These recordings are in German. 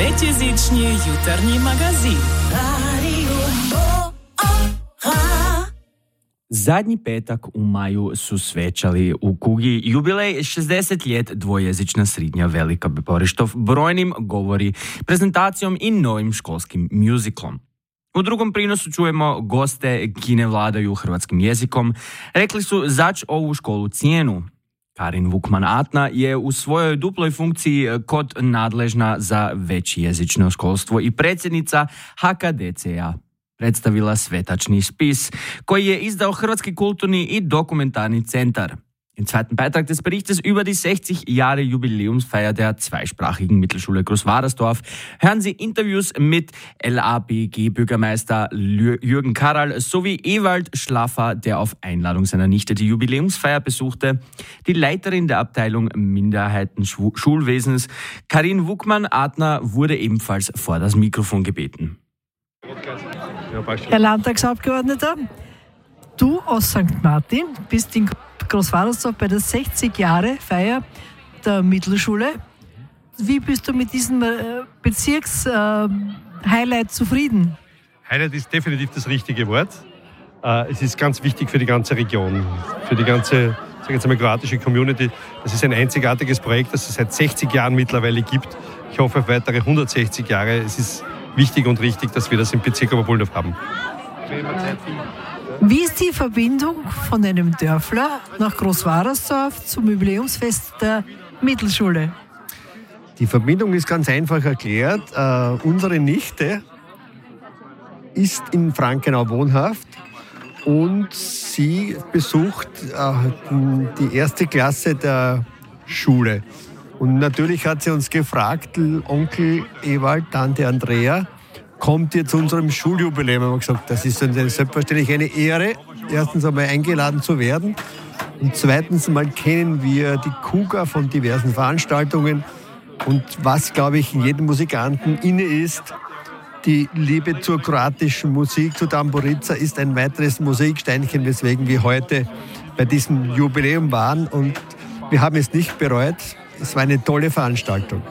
Večjezični jutarnji magazin. Zadnji petak u maju su svečali u Kugi jubilej 60 ljet dvojezična srednja Velika Borištov brojnim govori, prezentacijom i novim školskim muziklom. U drugom prinosu čujemo goste ki ne vladaju hrvatskim jezikom. Rekli su zač ovu školu cijenu. Karin Vukman-Atna je u svojoj duploj funkciji kod nadležna za većjezično školstvo i predsjednica HKDC-a predstavila svetačni spis, koji je izdao Hrvatski kulturni i dokumentarni centar. Im zweiten Beitrag des Berichtes über die 60 Jahre Jubiläumsfeier der zweisprachigen Mittelschule Groß-Wadersdorf hören Sie Interviews mit LABG-Bürgermeister Jürgen Karral sowie Ewald Schlaffer, der auf Einladung seiner Nichte die Jubiläumsfeier besuchte, die Leiterin der Abteilung Minderheiten Schulwesens, Karin Vukman-Atna, wurde ebenfalls vor das Mikrofon gebeten. Herr Landtagsabgeordneter, du aus St. Martin bist in Groß-Wadersdorf bei der 60 Jahre Feier der Mittelschule. Wie bist du mit diesem Bezirks-Highlight zufrieden? Highlight ist definitiv das richtige Wort. Es ist ganz wichtig für die ganze Region, für die ganze, kroatische Community. Das ist ein einzigartiges Projekt, das es seit 60 Jahren mittlerweile gibt. Ich hoffe auf weitere 160 Jahre. Es ist wichtig und richtig, dass wir das im Bezirk Oberpullendorf haben. Wie ist die Verbindung von einem Dörfler nach Groß-Wadersdorf zum Jubiläumsfest der Mittelschule? Die Verbindung ist ganz einfach erklärt. Unsere Nichte ist in Frankenau wohnhaft und sie besucht die erste Klasse der Schule. Und natürlich hat sie uns gefragt, Onkel Ewald, Tante Andrea, kommt ihr zu unserem Schuljubiläum? Wir haben gesagt, das ist selbstverständlich eine Ehre, erstens einmal eingeladen zu werden und zweitens mal kennen wir die Kuga von diversen Veranstaltungen und was, glaube ich, in jedem Musikanten inne ist, die Liebe zur kroatischen Musik, zu Tamburica, ist ein weiteres Mosaiksteinchen, weswegen wir heute bei diesem Jubiläum waren und wir haben es nicht bereut. Es war eine tolle Veranstaltung.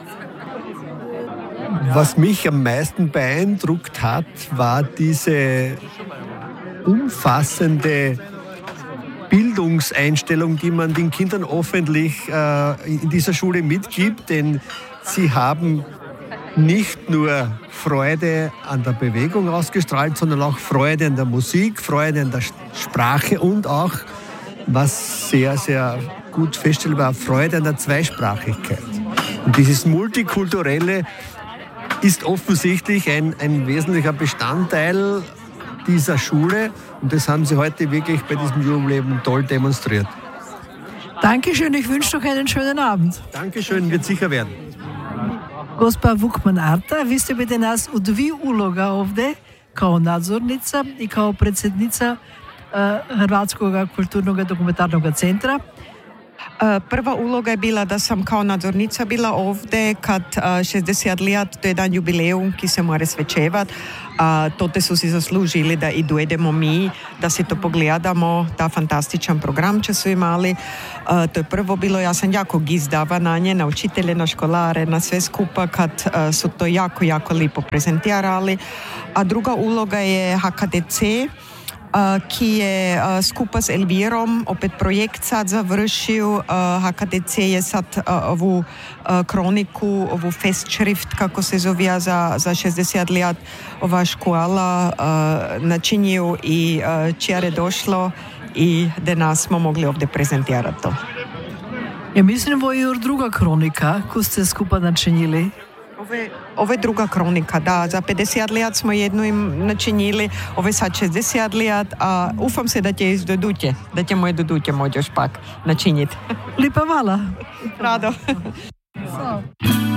Was mich am meisten beeindruckt hat, war diese umfassende Bildungseinstellung, die man den Kindern hoffentlich in dieser Schule mitgibt. Denn sie haben nicht nur Freude an der Bewegung ausgestrahlt, sondern auch Freude an der Musik, Freude an der Sprache und auch, was sehr, sehr gut feststellbar, Freude an der Zweisprachigkeit. Und dieses Multikulturelle ist offensichtlich ein wesentlicher Bestandteil dieser Schule. Und das haben Sie heute wirklich bei diesem Jubiläum toll demonstriert. Dankeschön, ich wünsche noch einen schönen Abend. Dankeschön, wird sicher werden. Gospa Vukman-Atna, vi ste bili nas u dvije uloga ovde, kao nadzornica i kao predsjednica Hrvatskog kulturnog dokumentarnog centra. Prva uloga je bila da sam kao nadzornica bila ovdje kad 60 let, to je dan jubileum ki se mora svečevati. Tote su si zaslužili da i dojdemo mi, da si to pogledamo, ta fantastičan program će su imali. To je prvo bilo, ja sam jako gizdava na nje, na učitelje, na školare, na sve skupa kad su to jako, jako lipo prezentirali. A druga uloga je HKDC, ki je skupa s Elvirom opet projekt sad završil. HKDC je sad ovu kroniku, ovu festschrift, kako se zove za 60 let, ova škola načinil i čere došlo i danas smo mogli ovdje prezentirati to. Ja mislim, ovo je druga kronika, ko ste skupa načinili. Ovo je druga kronika, da, za 50 let smo jednu im načinili, ovo je sad 60 let, a ufam se da će izdodutje, da ćemo izdodutje moći još pak načiniti. Lipa hvala. Rado. So.